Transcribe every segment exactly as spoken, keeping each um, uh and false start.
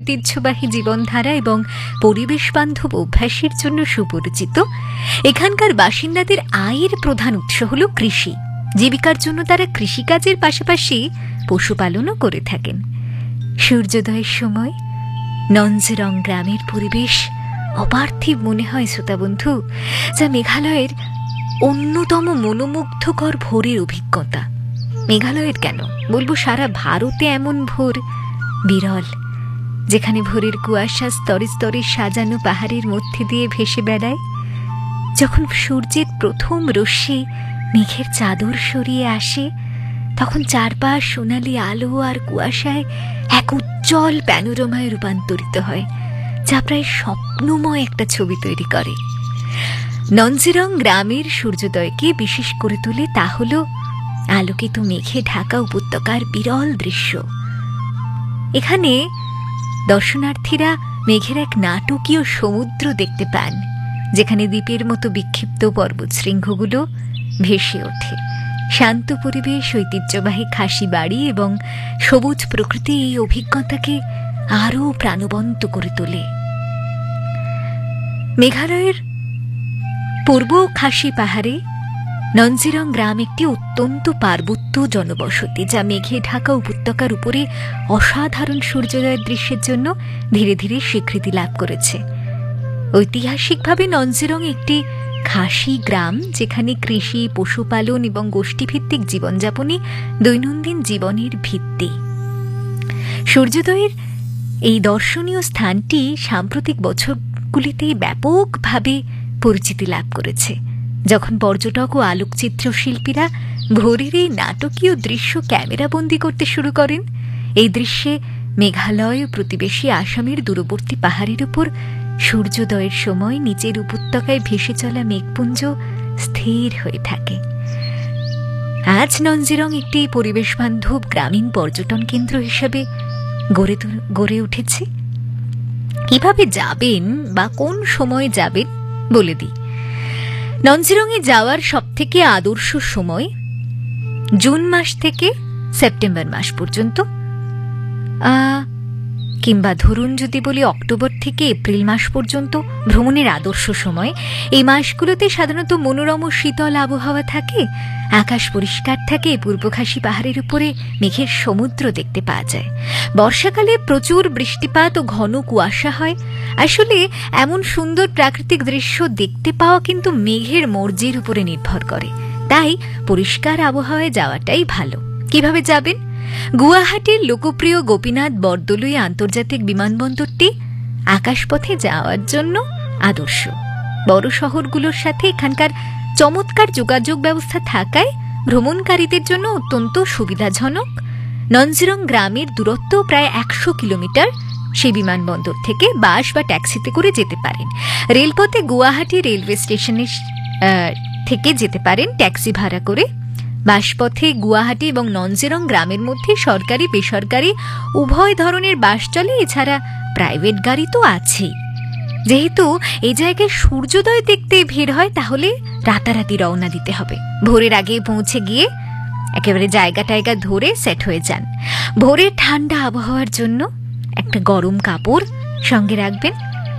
ঐতিহ্যবাহী জীবনধারা এবং পরিবেশ বান্ধব অভ্যাসের জন্য সুপরিচিত, এখানকার বাসিন্দাদের আয়ের প্রধান উৎস হল কৃষি। জীবিকার জন্য তারা কৃষিকাজের পাশাপাশি পশুপালনও করে থাকেন। সূর্যোদয়ের সময় নঞ্জেরং গ্রামের পরিবেশ অপার্থিব মনে হয় শ্রোতা বন্ধু, যা মেঘালয়ের অন্যতম মনোমুগ্ধকর ভোরের অভিজ্ঞতা। মেঘালয়ের কেন বলবো, সারা ভারতে এমন ভোর বিরল, যেখানে ভোরের কুয়াশা স্তরে স্তরে সাজানো পাহাড়ের মধ্যে দিয়ে ভেসে বেড়ায়। যখন সূর্যের প্রথম রশ্মি মেঘের চাদর সরিয়ে আসে, তখন চারপাশ সোনালি আলো আর কুয়াশায় এক উজ্জ্বল প্যানোরামায় রূপান্তরিত হয়, যা প্রায় স্বপ্নময় একটা ছবি তৈরি করে। নঞ্জেরং গ্রামের সূর্যোদয়কে বিশেষ করে তোলে তা হল আলোকিত মেঘে ঢাকা উপত্যকার বিরল দৃশ্য। এখানে দর্শনার্থীরা মেঘের এক নাটকীয় সমুদ্র দেখতে পান, যেখানে দ্বীপের মতো বিক্ষিপ্ত পর্বত শৃঙ্গগুলো ভেসে ওঠে। শান্ত পরিবেশ, ঐতিহ্যবাহী খাসি বাড়ি এবং সবুজ প্রকৃতি এই অভিজ্ঞতাকে আরও প্রাণবন্ত করে তোলে। মেঘালয়ের পূর্ব খাসি পাহাড়ে নঞ্জেরং গ্রাম একটি অত্যন্ত পার্বত্য জনবসতি, যা মেঘে ঢাকা উপত্যকার উপরে অসাধারণ সূর্যোদয়ের দৃশ্যের জন্য ধীরে ধীরে স্বীকৃতি লাভ করেছে। ঐতিহাসিকভাবে নঞ্জেরং একটি খাসি গ্রাম, যেখানে কৃষি, পশুপালন এবং গোষ্ঠীভিত্তিক জীবনযাপনই দৈনন্দিন জীবনের ভিত্তি। সূর্যোদয়ের এই দর্শনীয় স্থানটি সাম্প্রতিক বছরগুলিতে ব্যাপকভাবে পরিচিতি লাভ করেছে, যখন পর্যটক ও আলোকচিত্র শিল্পীরা ভোরের এই নাটকীয় দৃশ্য ক্যামেরাবন্দি করতে শুরু করেন। এই দৃশ্যে মেঘালয় ও প্রতিবেশী আসামের দূরবর্তী পাহাড়ের উপর সূর্যোদয়ের সময় নিচের উপত্যকায় ভেসে চলা মেঘপুঞ্জ স্থির হয়ে থাকে। আজ নঞ্জেরং একটি পরিবেশ বান্ধব গ্রামীণ পর্যটন কেন্দ্র হিসেবে গড়ে গড়ে উঠেছে। কিভাবে যাবেন বা কোন সময় যাবেন বলে দিই। নঞ্জেরংয়ে যাওয়ার সবথেকে আদর্শ সময় জুন মাস থেকে সেপ্টেম্বর মাস পর্যন্ত, কিংবা ধরুন যদি বলি অক্টোবর থেকে এপ্রিল মাস পর্যন্ত ভ্রমণের আদর্শ সময়। এই মাসগুলোতে সাধারণত মনোরম শীতল আবহাওয়া থাকে, আকাশ পরিষ্কার থাকে, পূর্বখাসি পাহাড়ের উপরে মেঘের সমুদ্র দেখতে পাওয়া যায়। বর্ষাকালে প্রচুর বৃষ্টিপাত ও ঘন কুয়াশা হয়। আসলে এমন সুন্দর প্রাকৃতিক দৃশ্য দেখতে পাওয়া কিন্তু মেঘের মর্জির উপরে নির্ভর করে, তাই পরিষ্কার আবহাওয়ায় যাওয়াটাই ভালো। কিভাবে যাবেন? গুয়াহাটির লোকপ্রিয় গোপীনাথ বরদলৈ আন্তর্জাতিক বিমানবন্দরটি আকাশপথে যাওয়ার জন্য আদর্শ। বড় শহরগুলোর সাথে এখানকার চমৎকার যোগাযোগ ব্যবস্থা থাকায় ভ্রমণকারীদের জন্য অত্যন্ত সুবিধাজনক। নঞ্জেরং গ্রামের দূরত্ব প্রায় একশো কিলোমিটার। সেই বিমানবন্দর থেকে বাস বা ট্যাক্সিতে করে যেতে পারেন। রেলপথে গুয়াহাটি রেলওয়ে স্টেশনের থেকে যেতে পারেন ট্যাক্সি ভাড়া করে। বাসপথে গুয়াহাটি এবং নঞ্জেরং গ্রামের মধ্যে সরকারি বেসরকারি উভয় ধরনের বাস চলে, এছাড়া প্রাইভেট গাড়ি তো আছেই। যেহেতু এই জায়গায় সূর্যোদয় দেখতে ভিড় হয়, তাহলে রাতারাতি রওনা দিতে হবে। ভোরের আগে পৌঁছে গিয়ে একেবারে জায়গা টায়গা ধরে সেট হয়ে যান। ভোরের ঠান্ডা আবহাওয়ার জন্য একটা গরম কাপড় সঙ্গে রাখবেন।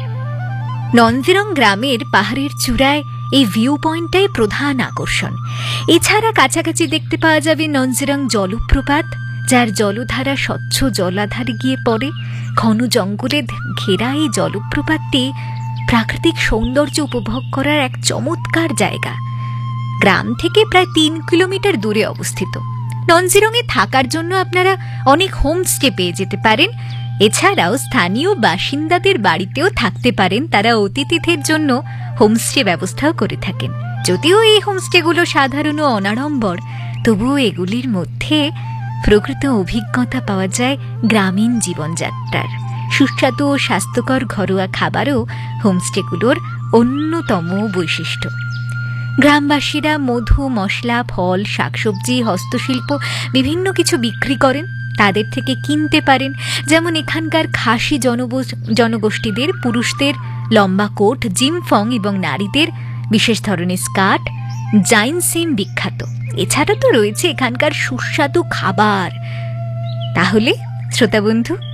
নঞ্জেরং গ্রামের পাহাড়ের চূড়ায় এই ভিউ পয়েন্টটাই প্রধান আকর্ষণ। এছাড়া কাছাকাছি দেখতে পাওয়া যাবে নঞ্জেরং জলপ্রপাত, যার জলধারা স্বচ্ছ জলাধারে গিয়ে পড়ে। ঘন জঙ্গলে ঘেরা এই জলপ্রপাতটি প্রাকৃতিক সৌন্দর্য উপভোগ করার এক চমৎকার জায়গা। গ্রাম থেকে প্রায় তিন কিলোমিটার দূরে অবস্থিত। নঞ্জেরংয়ে থাকার জন্য আপনারা অনেক হোমস্টে পেয়ে যেতে পারেন। এছাড়াও স্থানীয় বাসিন্দাদের বাড়িতেও থাকতে পারেন। তারা অতিথিদের জন্য হোমস্টে ব্যবস্থাও করে থাকেন। যদিও এই হোমস্টেগুলো সাধারণ ও অনাড়ম্বর, তবুও এগুলির মধ্যে প্রকৃত অভিজ্ঞতা পাওয়া যায় গ্রামীণ জীবনযাত্রার। সুস্বাদু ও স্বাস্থ্যকর ঘরোয়া খাবারও হোমস্টেগুলোর অন্যতম বৈশিষ্ট্য। গ্রামবাসীরা মধু, মশলা, ফল, শাকসবজি, হস্তশিল্প বিভিন্ন কিছু বিক্রি করেন। তাদের থেকে কিনতে পারেন। যেমন এখানকার খাসি জনগোষ্ঠীদের পুরুষদের লম্বা কোট, জিমফং এবং নারীদের বিশেষ ধরনের স্কার্ট জাইনসেম বিখ্যাত। এছাড়া তো রয়েছে এখানকার সুস্বাদু খাবার। তাহলে শ্রোতা বন্ধু,